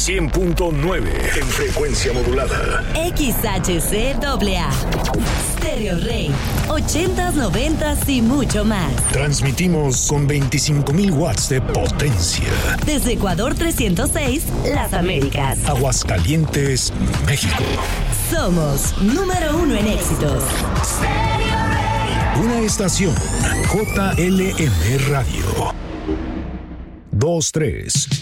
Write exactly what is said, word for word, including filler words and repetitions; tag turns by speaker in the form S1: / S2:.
S1: cien punto nueve en frecuencia modulada.
S2: X H C A A. Stereo Rey. ochentas, noventas y mucho más.
S1: Transmitimos con veinticinco mil watts de potencia.
S2: Desde Ecuador trescientos seis, Las Américas.
S1: Aguascalientes, México.
S2: Somos número uno en éxitos.
S1: Una estación J L M Radio. Dos, tres.